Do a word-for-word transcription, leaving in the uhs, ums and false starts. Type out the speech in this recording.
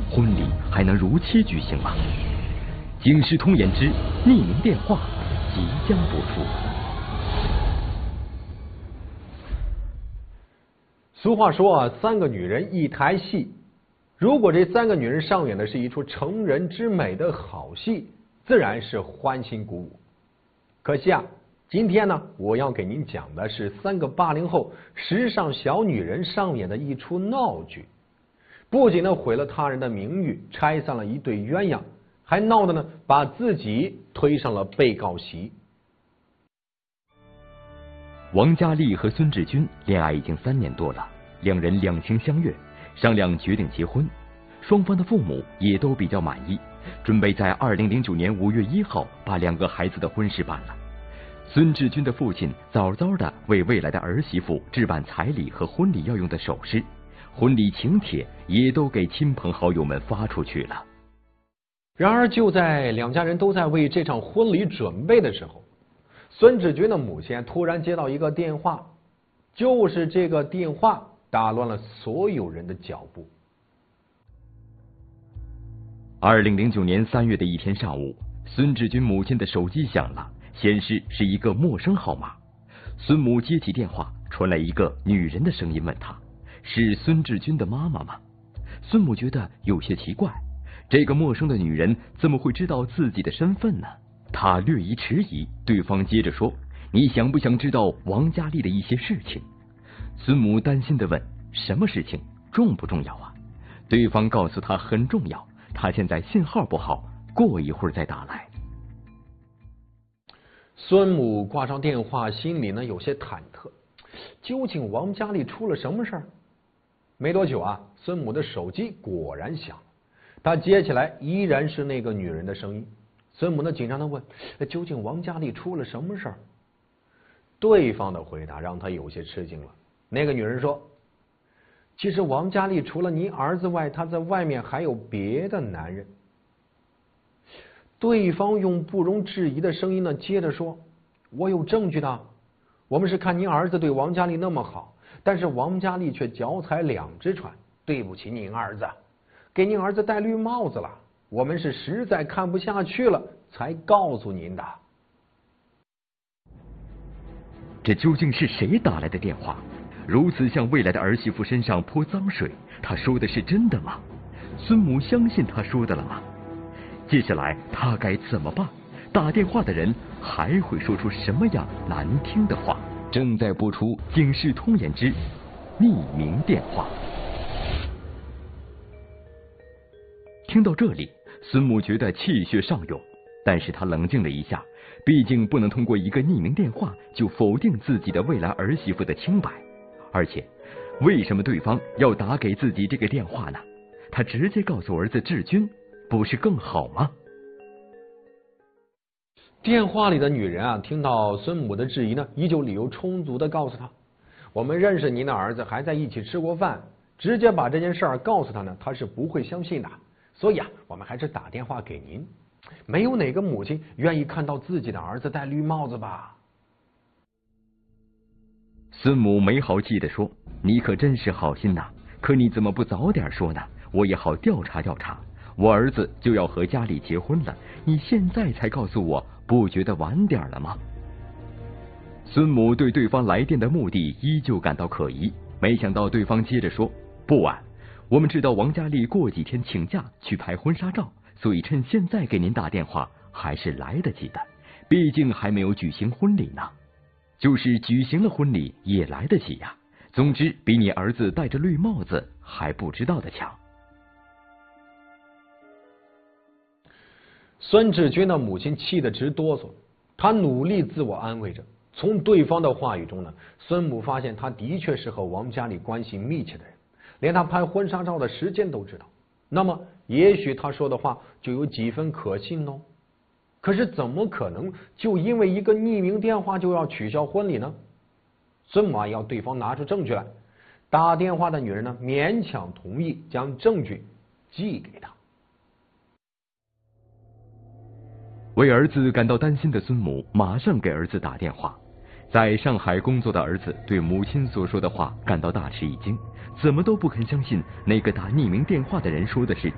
婚礼还能如期举行吗？警世通言之匿名电话即将播出。 俗话说啊，三个女人一台戏。如果这三个女人上演的是一出成人之美的好戏，自然是欢欣鼓舞。可惜啊，今天呢，我要给您讲的是三个八零后时尚小女人上演的一出闹剧，不仅呢毁了他人的名誉，拆散了一对鸳鸯，还闹得呢把自己推上了被告席。 王佳丽和孙志军恋爱已经三年多了，两人两情相悦，商量决定结婚，双方的父母也都比较满意，准备在二零零九年五月一号把两个孩子的婚事办了。孙志军的父亲早早的为未来的儿媳妇置办彩礼和婚礼要用的首饰，婚礼请帖也都给亲朋好友们发出去了。 然而就在两家人都在为这场婚礼准备的时候，孙志军的母亲突然接到一个电话，就是这个电话打乱了所有人的脚步。 二零零九年三月的一天上午，孙志军母亲的手机响了，显示是一个陌生号码。孙母接起电话，传来一个女人的声音，问她是孙志军的妈妈吗？孙母觉得有些奇怪，这个陌生的女人怎么会知道自己的身份呢？她略一迟疑，对方接着说：“你想不想知道王佳丽的一些事情？”孙母担心地问：“什么事情？重不重要啊？”对方告诉她很重要，她现在信号不好，过一会儿再打来。 孙母挂上电话，心里呢有些忐忑，究竟王佳丽出了什么事儿？没多久啊，孙母的手机果然响了，她接起来依然是那个女人的声音。孙母呢紧张地问：“究竟王佳丽出了什么事儿？”对方的回答让她有些吃惊了。那个女人说：“其实王佳丽除了您儿子外，她在外面还有别的男人。”对方用不容置疑的声音呢接着说：“我有证据的，我们是看您儿子对王佳丽那么好，但是王佳丽却脚踩两只船，对不起您儿子，给您儿子戴绿帽子了，我们是实在看不下去了才告诉您的。” 这究竟是谁打来的电话？如此向未来的儿媳妇身上泼脏水，他说的是真的吗？孙母相信他说的了吗？接下来他该怎么办？打电话的人还会说出什么样难听的话？正在播出《警世通言之匿名电话》。听到这里，孙母觉得气血上涌，但是他冷静了一下，毕竟不能通过一个匿名电话就否定自己的未来儿媳妇的清白。而且，为什么对方要打给自己这个电话呢？他直接告诉儿子志军，不是更好吗？ 电话里的女人啊，听到孙母的质疑呢，依旧理由充足的告诉他：“我们认识您的儿子，还在一起吃过饭。”直接把这件事儿告诉他呢，他是不会相信的。所以啊，我们还是打电话给您。没有哪个母亲愿意看到自己的儿子戴绿帽子吧？ 孙母没好气地说：“你可真是好心呐，可你怎么不早点说呢？我也好调查调查。我儿子就要和佳丽结婚了，你现在才告诉我，不觉得晚点了吗？”孙母对对方来电的目的依旧感到可疑，没想到对方接着说：“不晚，我们知道王佳丽过几天请假去拍婚纱照，所以趁现在给您打电话还是来得及的，毕竟还没有举行婚礼呢。就是举行了婚礼也来得及呀。总之，比你儿子戴着绿帽子还不知道的强。” 孙志军的母亲气得直哆嗦，他努力自我安慰着。从对方的话语中呢，孙母发现他的确是和王佳丽关系密切的人，连他拍婚纱照的时间都知道。那么，也许他说的话就有几分可信哦。可是怎么可能就因为一个匿名电话就要取消婚礼呢？孙母啊要对方拿出证据来。打电话的女人呢勉强同意将证据寄给他。 为儿子感到担心的孙母马上给儿子打电话。在上海工作的儿子对母亲所说的话感到大吃一惊，怎么都不肯相信那个打匿名电话的人说的是